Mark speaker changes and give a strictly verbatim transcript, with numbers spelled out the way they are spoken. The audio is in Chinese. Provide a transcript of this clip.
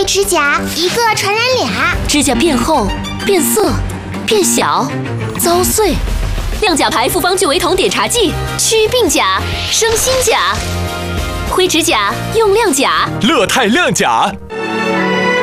Speaker 1: 灰指甲，一个传染俩。
Speaker 2: 指甲变厚、变色、变小、遭碎。亮甲牌复方聚维酮碘茶剂，祛病甲，生新甲。灰指甲用亮甲，
Speaker 3: 乐泰亮甲。